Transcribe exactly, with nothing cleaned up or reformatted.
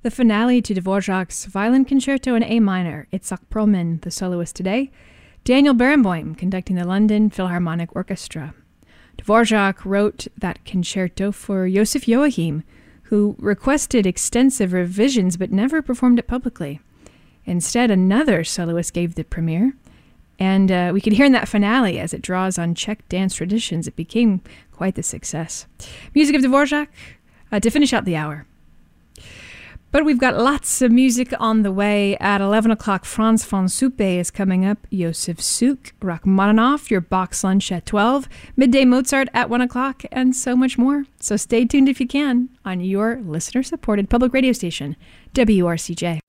The finale to Dvorak's Violin Concerto in A minor, Itzhak Perlman, the soloist today, Daniel Barenboim conducting the London Philharmonic Orchestra. Dvorak wrote that concerto for Joseph Joachim, who requested extensive revisions but never performed it publicly. Instead, another soloist gave the premiere, and uh, we could hear in that finale, as it draws on Czech dance traditions, it became quite the success. Music of Dvorak uh, to finish out the hour. But we've got lots of music on the way. At eleven o'clock, Franz von Suppe is coming up. Josef Suk, Rachmaninoff, your box lunch at twelve. Midday Mozart at one o'clock, and so much more. So stay tuned if you can on your listener-supported public radio station, W R C J.